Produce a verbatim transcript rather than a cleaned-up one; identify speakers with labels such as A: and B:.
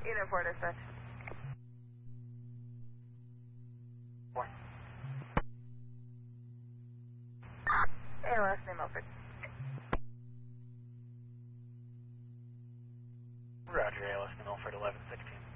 A: Unit four dispatch.
B: Four.
A: A L S, New Milford.
B: Roger, A L S New Milford eleven sixteen.